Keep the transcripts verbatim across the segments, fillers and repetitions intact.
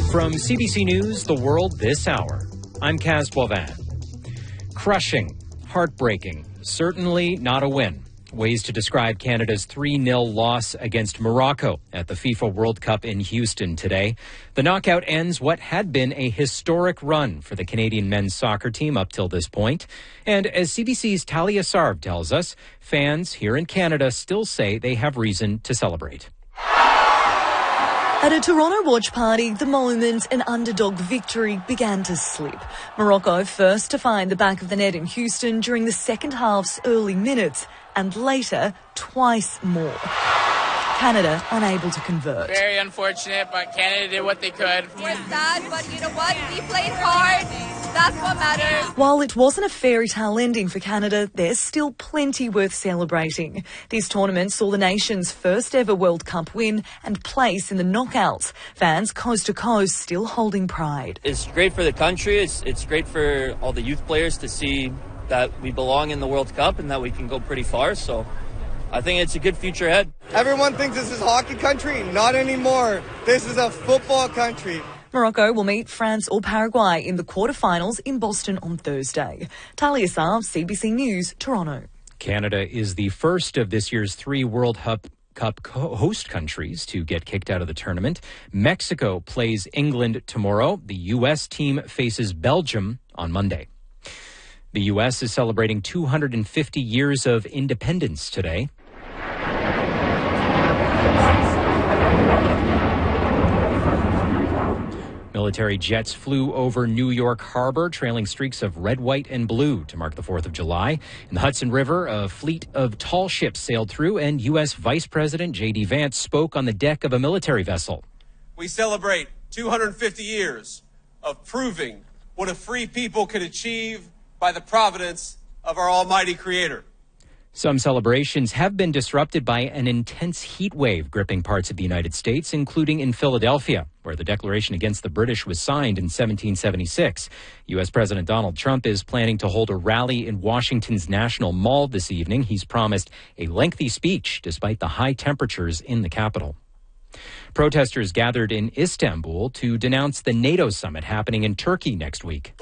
From C B C News, The World This Hour, I'm Kaz Boivin. Crushing, heartbreaking, certainly not a win. Ways to describe Canada's three nil loss against Morocco at the FIFA World Cup in Houston today. The knockout ends what had been a historic run for the Canadian men's soccer team up till this point. And as C B C's Talia Sarv tells us, fans here in Canada still say they have reason to celebrate. At a Toronto watch party, the moment an underdog victory began to slip. Morocco first to find the back of the net in Houston during the second half's early minutes, and later twice more. Canada unable to convert. Very unfortunate, but Canada did what they could. We're sad, but you know what? We played hard. That's what matters. While it wasn't a fairy tale ending for Canada, there's still plenty worth celebrating. This tournament saw the nation's first ever World Cup win and place in the knockouts. Fans coast to coast still holding pride. It's great for the country. It's, it's great for all the youth players to see that we belong in the World Cup and that we can go pretty far. So I think it's a good future ahead. Everyone thinks this is hockey country. Not anymore. This is a football country. Morocco will meet France or Paraguay in the quarterfinals in Boston on Thursday. Talia Sarv, C B C News, Toronto. Canada is the first of this year's three World Cup host countries to get kicked out of the tournament. Mexico plays England tomorrow. The U S team faces Belgium on Monday. The U S is celebrating two hundred fifty years of independence today. Military jets flew over New York Harbor, trailing streaks of red, white, and blue to mark the fourth of July. In the Hudson River, a fleet of tall ships sailed through, and U S Vice President J D Vance spoke on the deck of a military vessel. We celebrate two hundred fifty years of proving what a free people can achieve by the providence of our almighty Creator. Some celebrations have been disrupted by an intense heat wave gripping parts of the United States, including in Philadelphia, where the Declaration Against the British was signed in seventeen seventy-six. U S President Donald Trump is planning to hold a rally in Washington's National Mall this evening. He's promised a lengthy speech despite the high temperatures in the capital. Protesters gathered in Istanbul to denounce the NATO summit happening in Turkey next week.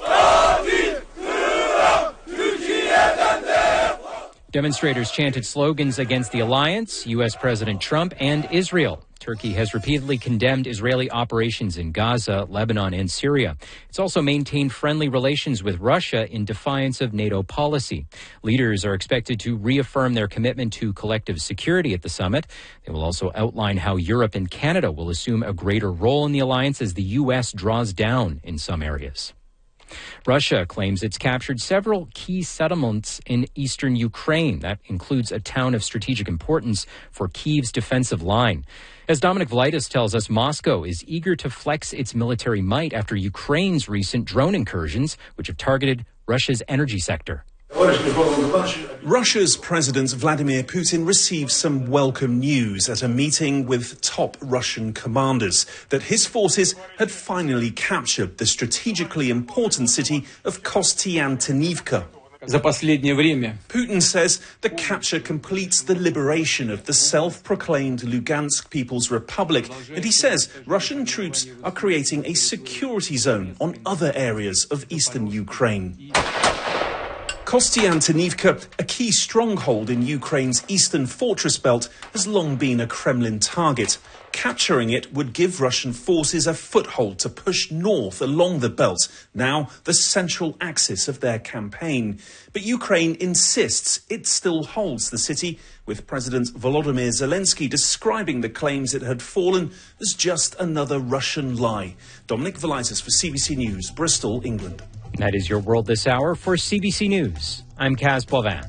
Demonstrators chanted slogans against the alliance, U S President Trump, and Israel. Turkey has repeatedly condemned Israeli operations in Gaza, Lebanon, and Syria. It's also maintained friendly relations with Russia in defiance of NATO policy. Leaders are expected to reaffirm their commitment to collective security at the summit. They will also outline how Europe and Canada will assume a greater role in the alliance as the U S draws down in some areas. Russia claims it's captured several key settlements in eastern Ukraine. That includes a town of strategic importance for Kyiv's defensive line. As Dominic Valitis tells us, Moscow is eager to flex its military might after Ukraine's recent drone incursions, which have targeted Russia's energy sector. Russia's President Vladimir Putin received some welcome news at a meeting with top Russian commanders that his forces had finally captured the strategically important city of Kostiantynivka. Putin says the capture completes the liberation of the self-proclaimed Lugansk People's Republic, and he says Russian troops are creating a security zone on other areas of eastern Ukraine. Kostiantynivka, a key stronghold in Ukraine's eastern fortress belt, has long been a Kremlin target. Capturing it would give Russian forces a foothold to push north along the belt, now the central axis of their campaign. But Ukraine insists it still holds the city, with President Volodymyr Zelensky describing the claims it had fallen as just another Russian lie. Dominic Valitis for C B C News, Bristol, England. That is your World This Hour for C B C News. I'm Kaz Boivin.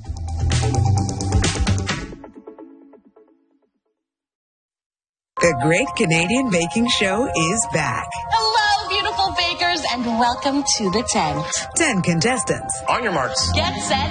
The Great Canadian Baking Show is back. Hello, beautiful bakers, and welcome to the tent. Ten contestants. On your marks. Get set.